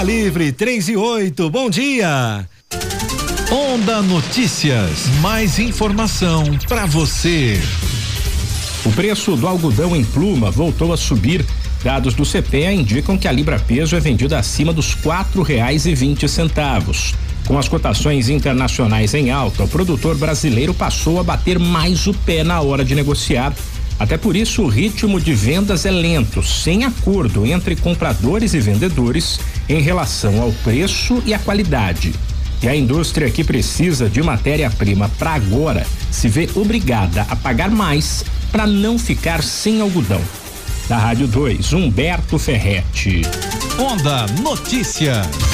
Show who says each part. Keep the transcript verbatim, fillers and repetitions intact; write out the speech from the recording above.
Speaker 1: Queda livre, três e oito, bom dia.
Speaker 2: Onda Notícias, mais informação para você.
Speaker 3: O preço do algodão em pluma voltou a subir. Dados do C P E indicam que a libra peso é vendida acima dos quatro reais e vinte centavos. Com as cotações internacionais em alta, o produtor brasileiro passou a bater mais o pé na hora de negociar. Até por isso, o ritmo de vendas é lento, sem acordo entre compradores e vendedores em relação ao preço e à qualidade. E a indústria que precisa de matéria-prima para agora se vê obrigada a pagar mais para não ficar sem algodão. Da Rádio dois, Humberto Ferretti.
Speaker 2: Onda Notícias.